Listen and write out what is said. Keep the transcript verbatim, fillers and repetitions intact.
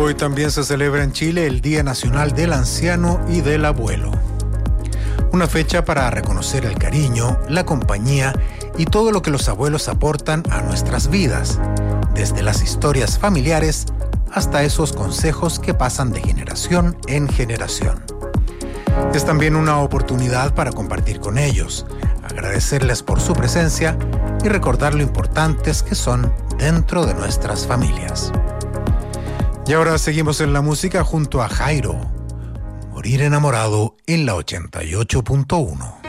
Hoy también se celebra en Chile el Día Nacional del Anciano y del Abuelo. Una fecha para reconocer el cariño, la compañía y todo lo que los abuelos aportan a nuestras vidas, desde las historias familiares hasta esos consejos que pasan de generación en generación. Es también una oportunidad para compartir con ellos, agradecerles por su presencia y recordar lo importantes que son dentro de nuestras familias. Y ahora seguimos en la música junto a Jairo, Morir enamorado en la ochenta y ocho punto uno.